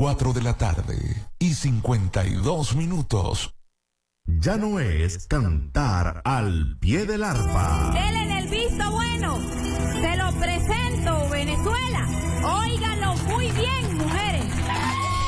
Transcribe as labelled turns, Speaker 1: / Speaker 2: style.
Speaker 1: 4 de la tarde y 52 minutos.
Speaker 2: Ya no es cantar al pie del arpa.
Speaker 3: Él en el visto bueno se lo presenta